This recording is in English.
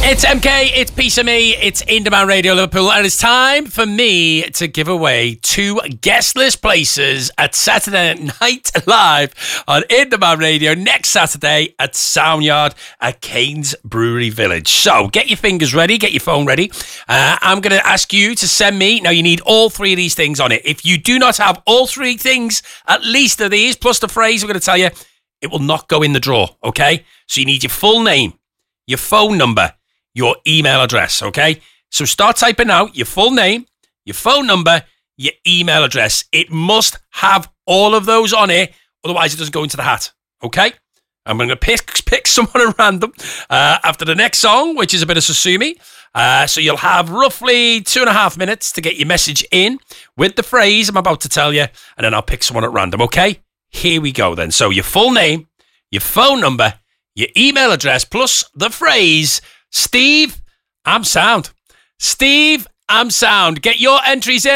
It's MK, it's Piece of Me, it's In Demand Radio Liverpool, and it's time for me to give away 2 guest list places at Saturday Night Live on In Demand Radio next Saturday at Soundyard at Kane's Brewery Village. So get your fingers ready, get your phone ready. I'm going to ask you to send me, now you need all 3 of these things on it. If you do not have all 3 things, at least of these, plus the phrase I'm going to tell you, it will not go in the draw, okay? So you need your full name, your phone number, your email address, okay? So start typing out your full name, your phone number, your email address. It must have all of those on it, otherwise it doesn't go into the hat, okay? I'm going to pick someone at random after the next song, which is a bit of Susumi. So you'll have roughly 2.5 minutes to get your message in with the phrase I'm about to tell you, and then I'll pick someone at random, okay? Here we go then. So your full name, your phone number, your email address, plus the phrase, Steve, I'm sound. Steve, I'm sound. Get your entries in.